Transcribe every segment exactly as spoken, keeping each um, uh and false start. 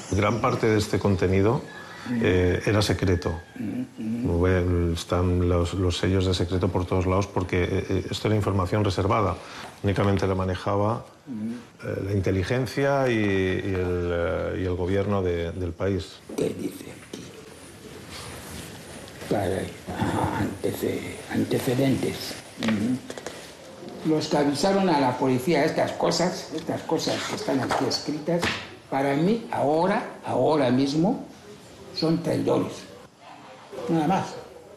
Gran parte de este contenido eh, era secreto. Están los, los sellos de secreto por todos lados porque eh, esto era información reservada. Únicamente la manejaba eh, la inteligencia y, y, el, eh, y el gobierno de, del país. ¿Qué dice aquí? Para antece, antecedentes. Uh-huh. Los que avisaron a la policía estas cosas, estas cosas que están aquí escritas, para mí, ahora, ahora mismo, son traidores. Nada más.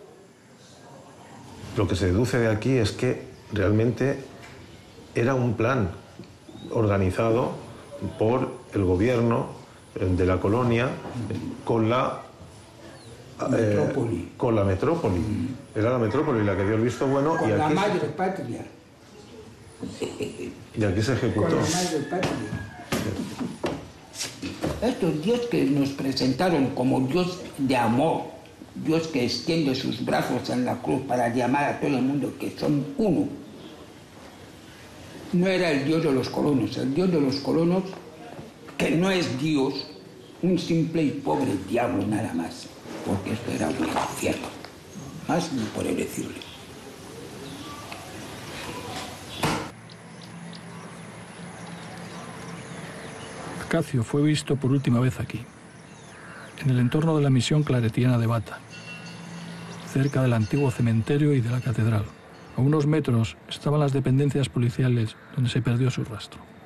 Lo que se deduce de aquí es que realmente era un plan organizado por el gobierno de la colonia con la metrópoli. Eh, con la metrópoli. Mm. Era la metrópoli la que dio el visto bueno. Con y la aquí madre se... patria. Y aquí se ejecutó. Con la madre patria. Estos dios que nos presentaron como Dios de amor, Dios que extiende sus brazos en la cruz para llamar a todo el mundo que son uno, no era el Dios de los colonos. El Dios de los colonos, que no es Dios, un simple y pobre diablo nada más, porque esto era un infierno, más ni por decirle. Casio fue visto por última vez aquí, en el entorno de la misión claretiana de Bata, cerca del antiguo cementerio y de la catedral. A unos metros estaban las dependencias policiales donde se perdió su rastro.